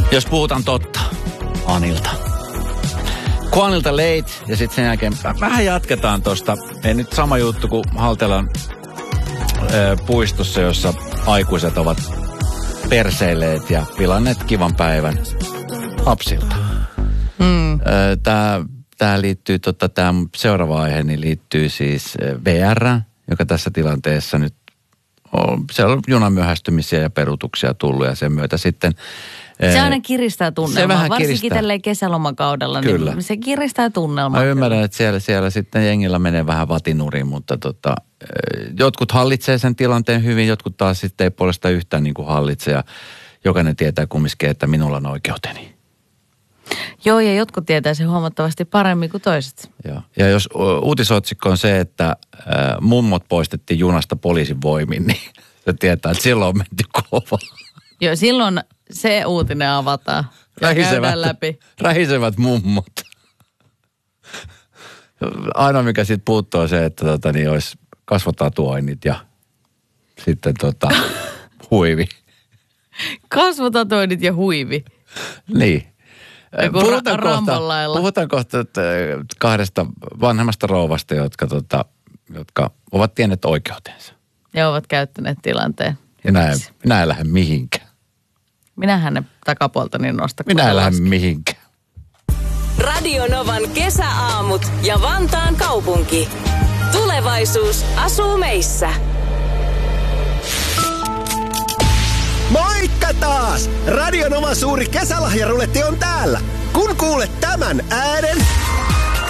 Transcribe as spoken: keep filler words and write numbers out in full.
Jos puhutaan totta, Anilta. Kun Anilta leit ja sitten sen jälkeen vähän jatketaan tosta. Ei nyt sama juttu kuin Haltelan ö, puistossa, jossa aikuiset ovat perseilleet ja pilanneet kivan päivän lapsilta. Mm. Tää, tää liittyy, tota, tää seuraava aihe niin liittyy siis V R, joka tässä tilanteessa nyt on, siellä on junan myöhästymisiä ja peruutuksia tullut ja sen myötä sitten... Se aina kiristää tunnelmaa, se vähän varsinkin kiristää. Tälleen kesälomakaudella, Kyllä. Niin se kiristää tunnelmaa. Mä ymmärrän, että siellä, siellä sitten jengillä menee vähän vatinuriin, mutta tota, jotkut hallitsee sen tilanteen hyvin, jotkut taas sitten ei puolesta yhtään niin kuin hallitse ja jokainen tietää kumminkin, että minulla on oikeuteni. Joo, ja jotkut tietää sen huomattavasti paremmin kuin toiset. Ja, ja jos uutisotsikko on se, että äh, mummot poistettiin junasta poliisin voimin, niin se tietää, että silloin on menty kovaa. Joo, silloin se uutinen avataan ja käydään läpi. Rähisevät mummot. Ainoa mikä siitä puuttuu on se, että tota, niin olisi kasvotatuoinnit ja sitten tota, huivi. Kasvotatuoinnit ja huivi. Niin. Puhutaan kohta, puhutaan kohta kahdesta vanhemmasta rouvasta, jotka, tota, jotka ovat tienneet oikeutensa. Ja ovat käyttäneet tilanteen. Minä en, minä en lähde mihinkään. Minähän ne takapuoltani nosta. Minä en lähde mihinkään. Radio Novan kesäaamut ja Vantaan kaupunki. Tulevaisuus asuu meissä. Moikka taas! Radio Novan suuri kesälahjaruletti on täällä. Kun kuulet tämän äänen,